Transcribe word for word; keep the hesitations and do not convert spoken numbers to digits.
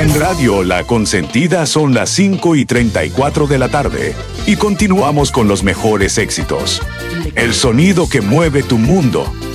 En Radio La Consentida son las cinco y treinta y cuatro de la tarde y continuamos con los mejores éxitos. El sonido que mueve tu mundo